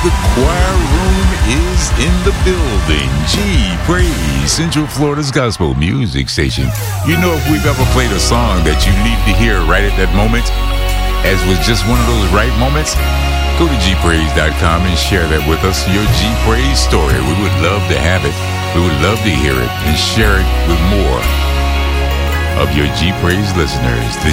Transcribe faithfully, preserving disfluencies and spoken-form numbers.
the choir room is in the building. G Praise, Central Florida's gospel music station. You know, if we've ever played a song that you need to hear right at that moment, as was just one of those right moments, go to G Praise dot com and share that with us, your G Praise story. We would love to have it. We would love to hear it and share it with more of your G Praise listeners. The